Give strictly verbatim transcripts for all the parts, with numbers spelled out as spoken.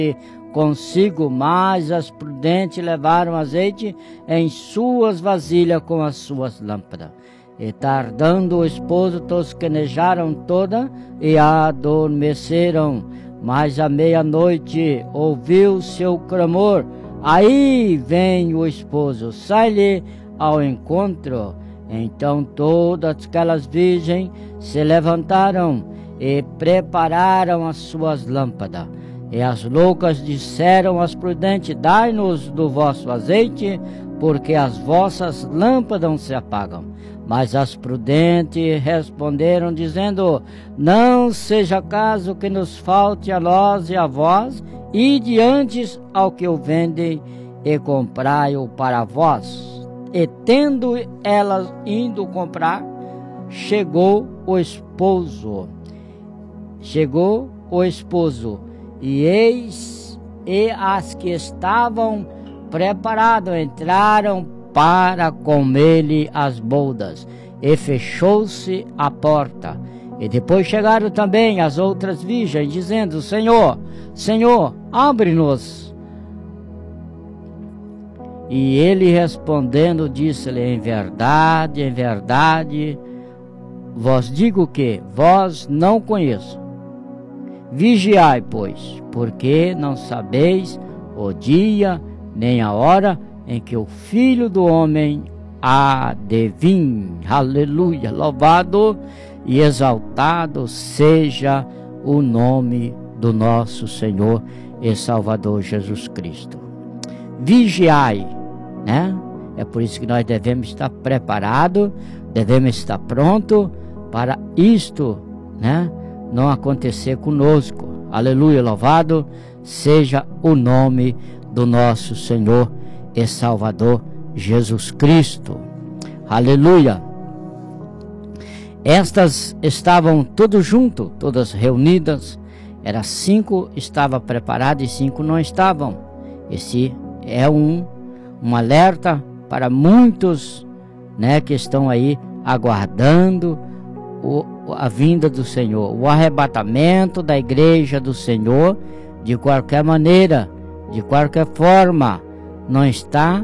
consigo, mas as prudentes levaram azeite em suas vasilhas com as suas lâmpadas. E tardando o esposo, tosquenejaram toda e adormeceram. Mas à meia-noite ouviu seu clamor. Aí vem o esposo, sai-lhe ao encontro. Então todas aquelas virgens se levantaram e prepararam as suas lâmpadas. E as loucas disseram às prudentes: dai-nos do vosso azeite, porque as vossas lâmpadas se apagam. Mas as prudentes responderam, dizendo: não seja caso que nos falte a nós e a vós, e diante ao que o vendem, e comprai-o para vós. E tendo elas indo comprar, chegou o esposo. Chegou o esposo, e eis, e as que estavam preparadas entraram para com ele as bodas, e fechou-se a porta. E depois chegaram também as outras virgens, dizendo: Senhor, Senhor, abre-nos. E ele respondendo, disse-lhe: em verdade, em verdade, vos digo que vós não conheço. Vigiai, pois, porque não sabeis o dia nem a hora em que o Filho do Homem há de vir. Aleluia, louvado e exaltado seja o nome do nosso Senhor e Salvador Jesus Cristo. Vigiai, né? É por isso que nós devemos estar preparados, devemos estar prontos para isto, né, não acontecer conosco. Aleluia, louvado seja o nome do nosso Senhor e Salvador Jesus Cristo. Aleluia. Estas estavam todos juntos, todas reunidas. Era cinco estavam preparadas e cinco não estavam. Esse é um, um alerta para muitos, né, que estão aí aguardando o, a vinda do Senhor, o arrebatamento da igreja do Senhor. De qualquer maneira, de qualquer forma, não está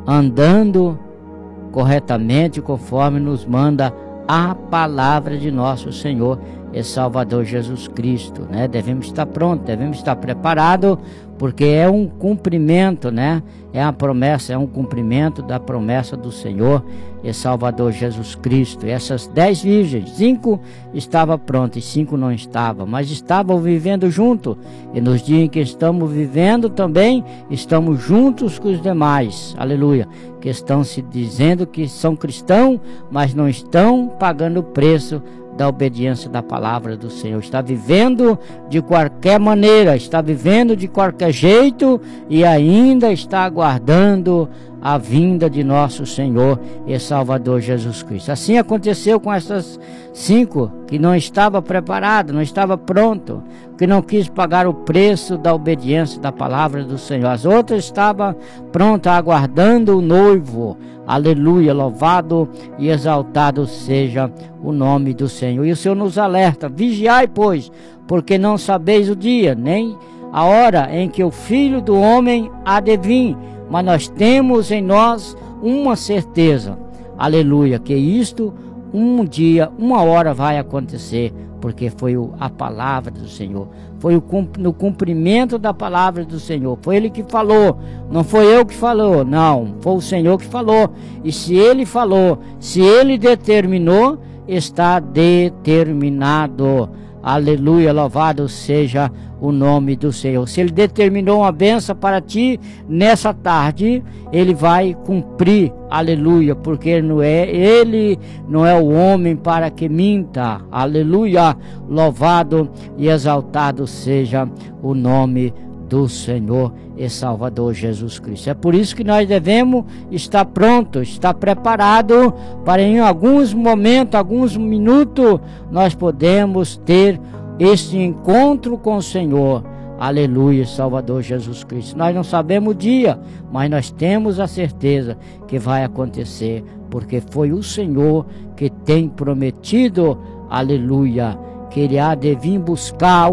andando corretamente conforme nos manda a palavra de nosso Senhor e Salvador Jesus Cristo, né? Devemos estar prontos, devemos estar preparados, porque é um cumprimento, né? É a promessa, é um cumprimento da promessa do Senhor e Salvador Jesus Cristo. E essas dez virgens, cinco estavam prontas e cinco não estavam, mas estavam vivendo junto. E nos dias em que estamos vivendo também, estamos juntos com os demais, aleluia, que estão se dizendo que são cristãos, mas não estão pagando o preço da obediência da palavra do Senhor. Está vivendo de qualquer maneira, está vivendo de qualquer jeito e ainda está aguardando a vinda de nosso Senhor e Salvador Jesus Cristo. Assim aconteceu com essas cinco que não estava preparado, não estava pronto, que não quis pagar o preço da obediência da palavra do Senhor. As outras estavam prontas, aguardando o noivo. Aleluia, louvado e exaltado seja o nome do Senhor. E o Senhor nos alerta: vigiai, pois, porque não sabeis o dia, nem a hora em que o Filho do Homem há de vir. Mas nós temos em nós uma certeza, aleluia, que isto um dia, uma hora vai acontecer, porque foi a palavra do Senhor, foi o, no cumprimento da palavra do Senhor, foi Ele que falou, não foi eu que falou, não, foi o Senhor que falou. E se Ele falou, se Ele determinou, está determinado. Aleluia, louvado seja o nome do Senhor. Se Ele determinou uma bênção para ti nessa tarde, Ele vai cumprir, aleluia, porque Ele não é, Ele não é o homem para que minta. Aleluia, louvado e exaltado seja o nome do Senhor e Salvador Jesus Cristo. É por isso que nós devemos estar prontos, estar preparados para em alguns momentos, alguns minutos, nós podemos ter este encontro com o Senhor. Aleluia, Salvador Jesus Cristo. Nós não sabemos o dia, mas nós temos a certeza que vai acontecer, porque foi o Senhor que tem prometido, aleluia, que Ele há de vir buscar